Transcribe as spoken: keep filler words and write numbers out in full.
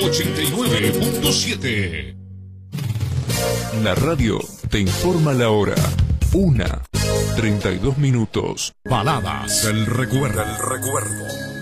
ochenta y nueve punto siete. La radio te informa la hora. Una, treinta y dos minutos. Baladas del recuerdo. El recuerdo.